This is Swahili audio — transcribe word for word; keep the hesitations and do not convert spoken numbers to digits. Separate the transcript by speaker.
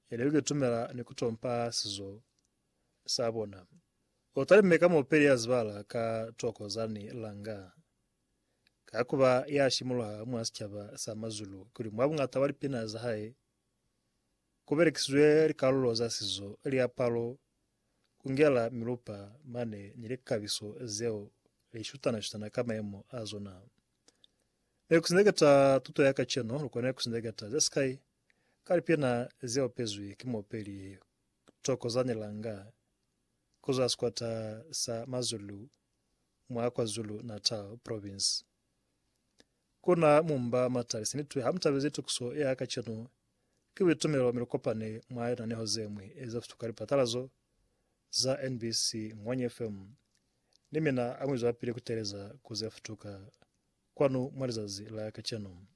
Speaker 1: elewige tumela ni kutompa sizo sabona otali meka moperi yazbala ka tokozani langa kakuba yashimulwa mwasichaba samazulu kuri mwabunga tabali pina zahaye kuberekiswe rikaluloza sizo liapalo kungela milupa mane nyirekabiso zeo lishutana shutana kama emo azona ekusindegeta tuto yakacheno lukone kusindegeta zeskai kali pina zeo pezwi kimopeli tokozani langa kuza squata sa mazulu mwa kwa Zulu Natal province kuna mumba matari sinitwe hamtabezetu kuso ya akachano kiwitumiro mirokopane mwa na neho zemwe eza futukari patalazo za N B C Mwanya F M nimena amwizo apire kutereza kuzefutuka kwanu mwalizazi la akachano